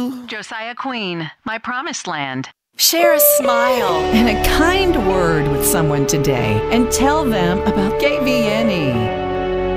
to Josiah Queen, My Promised Land. Share a smile and a kind word with someone today and tell them about KVNE.